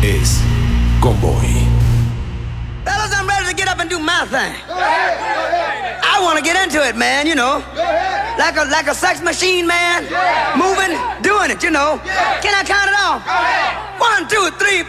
es Convoy. Fellas, I'm ready to get up and do my thing. I want to get into it, man, you know. Like a sex machine, man. Moving, doing it, you know. Can I count it off? 1, 2, 3.